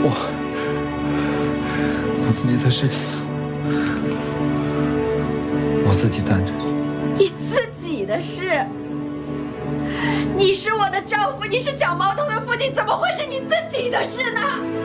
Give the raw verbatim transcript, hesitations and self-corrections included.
我我自己的事情，我自己担着。 你自己的事？你是我的丈夫，你是小毛头的父亲，怎么会是你自己的事呢？